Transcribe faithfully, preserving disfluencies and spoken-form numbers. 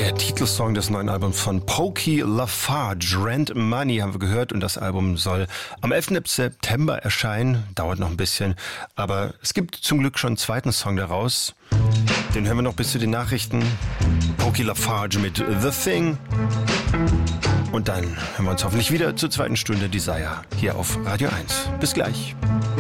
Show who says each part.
Speaker 1: Der Titelsong des neuen Albums von Pokey LaFarge, Rent Money, haben wir gehört. Und das Album soll am elften September erscheinen. Dauert noch ein bisschen. Aber es gibt zum Glück schon einen zweiten Song daraus. Den hören wir noch bis zu den Nachrichten. Pokey LaFarge mit The Thing. Und dann hören wir uns hoffentlich wieder zur zweiten Stunde Desire hier auf Radio eins. Bis gleich.